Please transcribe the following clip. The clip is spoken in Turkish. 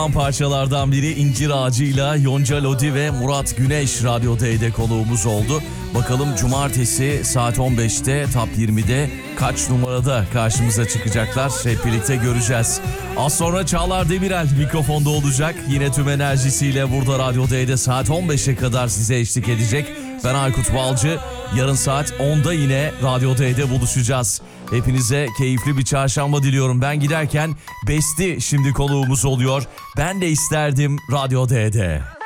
Parçalardan biri İncir Ağacı'yla Yonca Lodi ve Murat Güneş Radyo D'de konuğumuz oldu. Bakalım cumartesi saat 15'te Top 20'de kaç numarada karşımıza çıkacaklar, hep birlikte göreceğiz. Az sonra Çağlar Demirel mikrofonda olacak. Yine tüm enerjisiyle burada Radyo D'de saat 15'e kadar size eşlik edecek. Ben Aykut Balcı. Yarın saat 10'da yine Radyo D'de buluşacağız. Hepinize keyifli bir çarşamba diliyorum. Ben giderken Besti şimdi konuğumuz oluyor. Ben de isterdim Radyo D'de.